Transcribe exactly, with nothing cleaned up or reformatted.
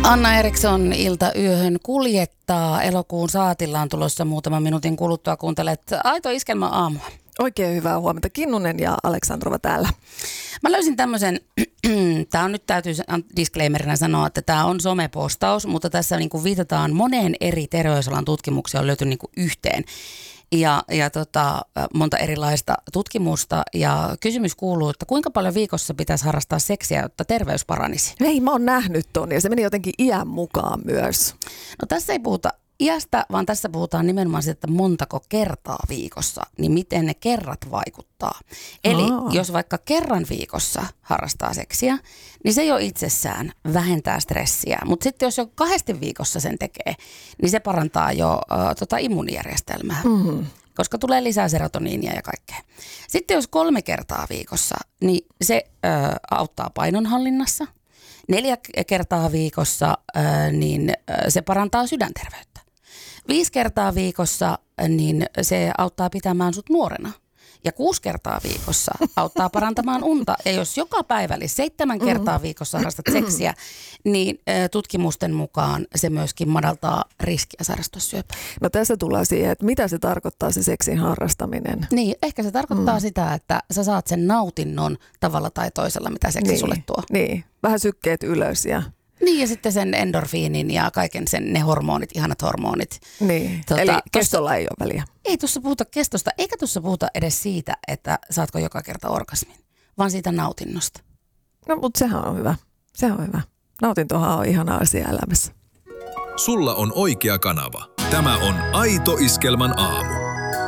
Anna Eriksson iltayöhön kuljettaa. Elokuun saatilla on tulossa muutaman minuutin kuluttua. Kuuntelet Aito Iskelmän aamua. Oikein hyvää huomenta. Kinnunen ja Aleksandrova täällä. Mä löysin tämmöisen, tämä on nyt täytyy disclaimerina sanoa, että tämä on somepostaus, mutta tässä niin kuin viitataan moneen eri terveysalan tutkimukseen on löytynyt niin kuin yhteen. Ja, ja tota, monta erilaista tutkimusta ja kysymys kuuluu, että kuinka paljon viikossa pitäisi harrastaa seksiä, jotta terveys paranisi? Ei, mä oon nähnyt ton ja se meni jotenkin iän mukaan myös. No tässä ei puhuta iästä, vaan tässä puhutaan nimenomaan siitä, että montako kertaa viikossa, niin miten ne kerrat vaikuttaa. Eli Aa. jos vaikka kerran viikossa harrastaa seksiä, niin se jo itsessään vähentää stressiä. Mutta sitten jos jo kahdesti viikossa sen tekee, niin se parantaa jo äh, tota immuunijärjestelmää. Mm-hmm. Koska tulee lisää serotoniinia ja kaikkea. Sitten jos kolme kertaa viikossa, niin se ö, auttaa painonhallinnassa. Neljä kertaa viikossa, ö, niin ö, se parantaa sydänterveyttä. Viisi kertaa viikossa, niin se auttaa pitämään sut nuorena. Ja kuusi kertaa viikossa auttaa parantamaan unta. Ja jos joka päivä, eli seitsemän kertaa viikossa harrastat seksiä, niin ä, tutkimusten mukaan se myöskin madaltaa riskiä sairastua syöpään. No tässä tullaan siihen, että mitä se tarkoittaa se seksin harrastaminen. Niin, ehkä se tarkoittaa Mm. sitä, että sä saat sen nautinnon tavalla tai toisella, mitä seksi Niin, sulle tuo. niin, vähän sykkeet ylös ja Niin, ja sitten sen endorfiinin ja kaiken sen, ne hormonit, ihanat hormonit. niin. Tota, Eli tossa- kestolla ei ole väliä. Ei tuossa puhuta kestosta, eikä tuossa puhuta edes siitä, että saatko joka kerta orgasmin, vaan siitä nautinnosta. No mutta sehän on hyvä. Se on hyvä. Nautintohan on ihana asia elämässä. Sulla on oikea kanava. Tämä on Aito Iskelmän aamu.